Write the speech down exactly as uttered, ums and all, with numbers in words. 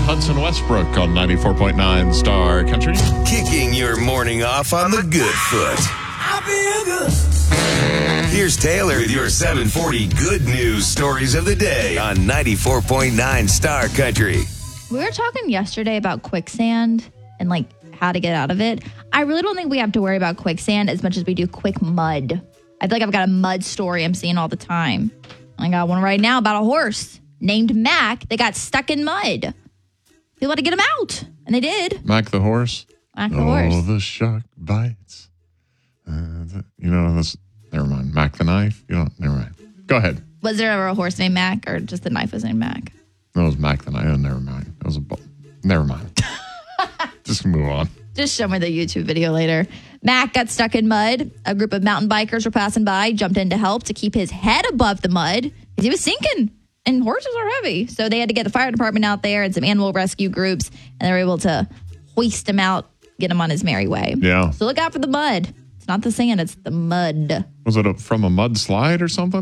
Hudson Westbrook on ninety-four point nine Star Country. Kicking your morning off on the good foot. I feel good. Here's Taylor with your seven forty good news stories of the day on ninety-four point nine Star Country. We were talking yesterday about quicksand and like how to get out of it. I really don't think we have to worry about quicksand as much as we do quick mud. I feel like I've got a mud story I'm seeing all the time. I got one right now about a horse named Mac that got stuck in mud. People had to get him out, and they did. Mac the horse. Mac the oh, horse. the shark bites. Uh, the, you know, this. Never mind. Mac the knife. You don't. Never mind. Go ahead. Was there ever a horse named Mac, or just the knife was named Mac? That was Mac the knife. Oh, never mind. It was a. Bu- never mind. Just move on. Just show me the YouTube video later. Mac got stuck in mud. A group of mountain bikers were passing by, jumped in to help to keep his head above the mud because he was sinking. And horses are heavy. So they had to get the fire department out there and some animal rescue groups, and they were able to hoist him out, get him on his merry way. Yeah. So look out for the mud. It's not the sand, it's the mud. Was it a, from a mudslide or something?